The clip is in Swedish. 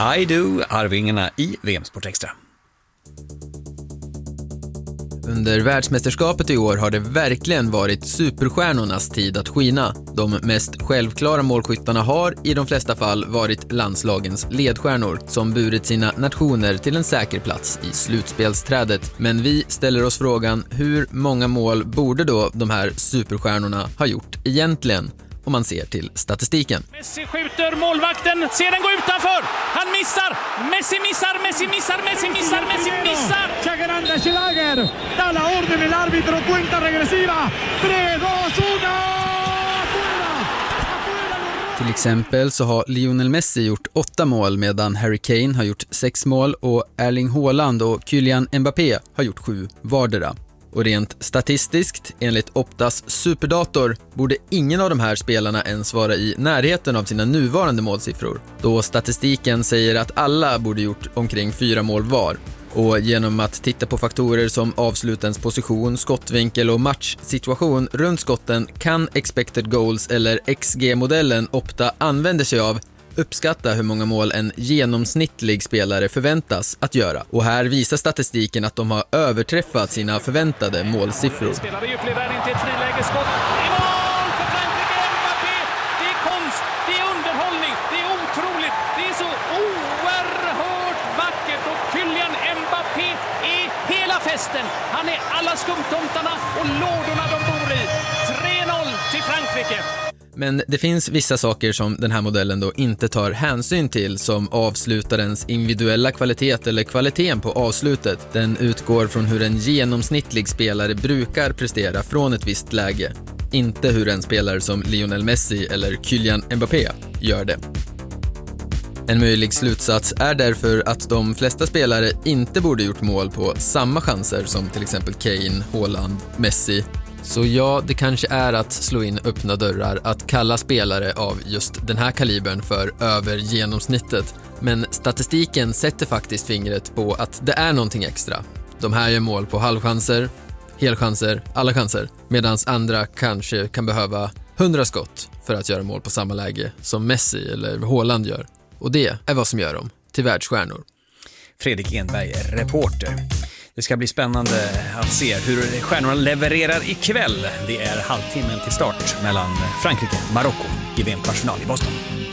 I Do, Arvingarna i VM-sport extra. Under världsmästerskapet i år har det verkligen varit superstjärnornas tid att skina. De mest självklara målskyttarna har i de flesta fall varit landslagens ledstjärnor som burit sina nationer till en säker plats i slutspelsträdet. Men vi ställer oss frågan, hur många mål borde då de här superstjärnorna ha gjort egentligen? Om man ser till statistiken. Messi skjuter, målvakten ser den gå utanför. Han missar. Messi missar. C'è grande Schlager. Dalla ordine l'arbitro, cuenta regressiva. 3, 2, 1. Till exempel så har Lionel Messi gjort 8 mål medan Harry Kane har gjort 6 mål och Erling Haaland och Kylian Mbappé har gjort 7 vardera. Och rent statistiskt, enligt Optas superdator, borde ingen av de här spelarna ens vara i närheten av sina nuvarande målsiffror. Då statistiken säger att alla borde gjort omkring 4 mål var. Och genom att titta på faktorer som avslutens position, skottvinkel och matchsituation runt skotten kan expected goals eller XG-modellen Opta använder sig av uppskatta hur många mål en genomsnittlig spelare förväntas att göra. Och här visar statistiken att de har överträffat sina förväntade målsiffror. Spelare djupled inte ett frilägesskott. I mål för Frankrike, Mbappé. Det är konst, det är underhållning, det är otroligt. Det är så oerhört vackert och Kylian Mbappé är hela festen. Han är alla skumtomtarna och lådorna de bor i. 3-0 till Frankrike. Men det finns vissa saker som den här modellen då inte tar hänsyn till, som avslutarens individuella kvalitet eller kvaliteten på avslutet. Den utgår från hur en genomsnittlig spelare brukar prestera från ett visst läge, inte hur en spelare som Lionel Messi eller Kylian Mbappé gör det. En möjlig slutsats är därför att de flesta spelare inte borde gjort mål på samma chanser som till exempel Kane, Haaland, Messi. Så ja, det kanske är att slå in öppna dörrar att kalla spelare av just den här kalibern för över genomsnittet. Men statistiken sätter faktiskt fingret på att det är någonting extra. De här gör mål på halvchanser, helchanser, alla chanser. Medan andra kanske kan behöva 100 skott för att göra mål på samma läge som Messi eller Haaland gör. Och det är vad som gör dem till världsstjärnor. Fredrik Enberg, reporter. Det ska bli spännande att se hur stjärnorna levererar ikväll. Det är halvtimmen till start mellan Frankrike och Marocko i VM-kvartsfinal i Boston.